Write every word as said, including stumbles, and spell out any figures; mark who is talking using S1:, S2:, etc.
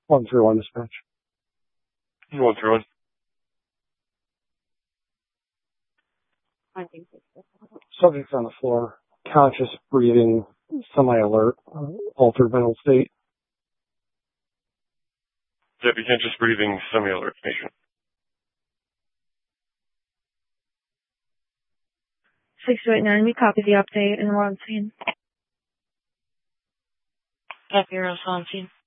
S1: One through one dispatch.
S2: One through one.
S1: Subject's on the floor, conscious, breathing, semi-alert, uh, altered mental state.
S2: Deputy conscious, breathing, semi-alert patient.
S3: six two eight nine, we copy the update and we're on scene.
S4: Deputy Rose on scene.